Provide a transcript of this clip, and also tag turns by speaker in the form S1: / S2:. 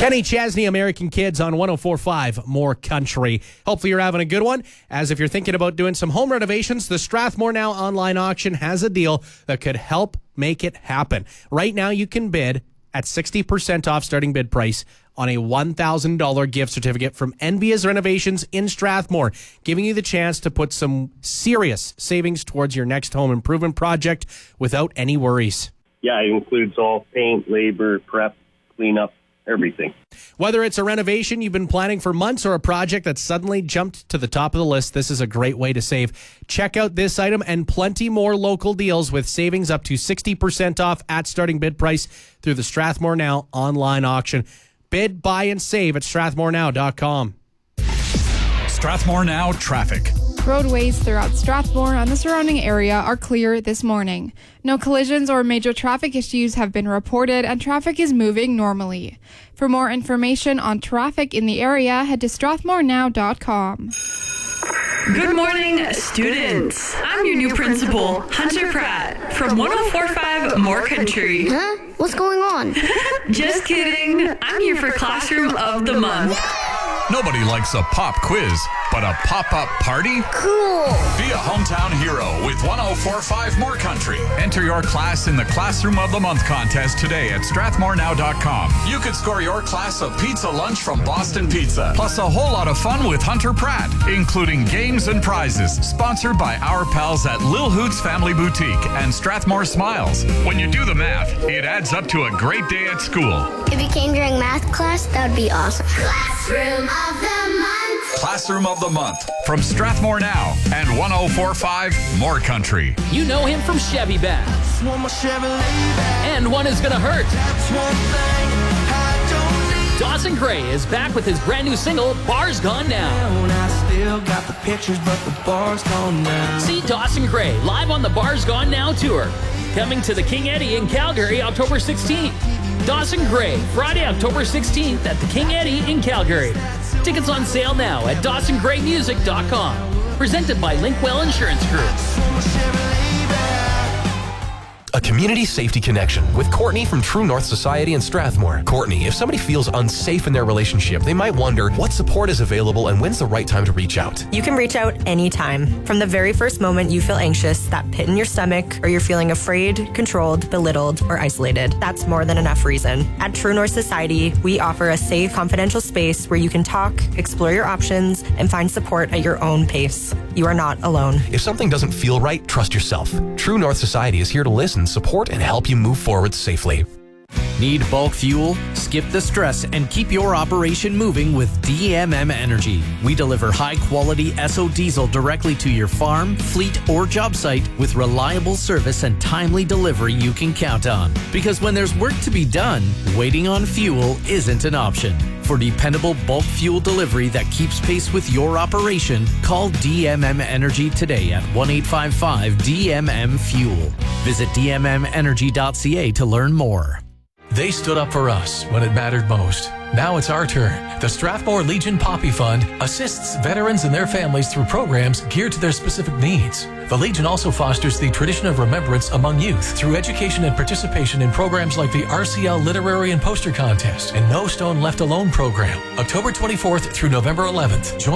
S1: Kenny Chesney, American Kids on 104.5 More Country. Hopefully you're having a good one. As if you're thinking about doing some home renovations, the Strathmore Now online auction has a deal that could help make it happen. Right now you can bid at 60% off starting bid price on a $1,000 gift certificate from Envia's Renovations in Strathmore, giving you the chance to put some serious savings towards your next home improvement project without any worries.
S2: Yeah, it includes all paint, labor, prep, cleanup, everything.
S1: Whether it's a renovation you've been planning for months or a project that suddenly jumped to the top of the list, this is a great way to save. Check out this item and plenty more local deals with savings up to 60% off at starting bid price through the Strathmore Now online auction. Bid, buy, and save at strathmorenow.com.
S3: Strathmore Now traffic.
S4: Roadways throughout Strathmore and the surrounding area are clear this morning. No collisions or major traffic issues have been reported and traffic is moving normally. For more information on traffic in the area, head to strathmorenow.com.
S5: Good morning, students. I'm your new principal, Hunter Pratt, from 104.5 More Country.
S6: Huh? What's going on?
S5: Just kidding. I'm here for Classroom of the Month.
S3: Nobody likes a pop quiz, but a pop-up party?
S6: Cool!
S3: Be a hometown hero with 104.5 More Country. Enter your class in the Classroom of the Month contest today at strathmorenow.com. You could score your class a pizza lunch from Boston Pizza, plus a whole lot of fun with Hunter Pratt, including games and prizes, sponsored by our pals at Lil Hoots Family Boutique and Strathmore Smiles. When you do the math, it adds up to a great day at school.
S6: If you came during math class, that would be awesome.
S7: Classroom of the Month.
S3: Classroom of the Month from Strathmore Now and 104.5 More Country.
S8: You know him from Chevy Bass. And One Is Gonna Hurt. Dawson Gray is back with his brand new single, Bars Gone Now. See Dawson Gray live on the Bars Gone Now tour, coming to the King Eddie in Calgary October 16th. Dawson Gray, Friday, October 16th at the King Eddie in Calgary. Tickets on sale now at DawsonGrayMusic.com. Presented by Linkwell Insurance Group.
S9: A community safety connection with Courtney from True North Society in Strathmore. Courtney, if somebody feels unsafe in their relationship, they might wonder what support is available and when's the right time to reach out.
S10: You can reach out anytime. From the very first moment you feel anxious, that pit in your stomach, or you're feeling afraid, controlled, belittled, or isolated. That's more than enough reason. At True North Society, we offer a safe, confidential space where you can talk, explore your options, and find support at your own pace. You are not alone.
S9: If something doesn't feel right, trust yourself. True North Society is here to listen, support, and help you move forward safely.
S8: Need bulk fuel? Skip the stress and keep your operation moving with DMM Energy. We deliver high-quality Esso diesel directly to your farm, fleet, or job site with reliable service and timely delivery you can count on. Because when there's work to be done, waiting on fuel isn't an option. For dependable bulk fuel delivery that keeps pace with your operation, call DMM Energy today at 1-855-DMM-FUEL. Visit dmmenergy.ca to learn more.
S11: They stood up for us when it mattered most. Now it's our turn. The Strathmore Legion Poppy Fund assists veterans and their families through programs geared to their specific needs. The Legion also fosters the tradition of remembrance among youth through education and participation in programs like the RCL Literary and Poster Contest and No Stone Left Alone program. October 24th through November 11th. Join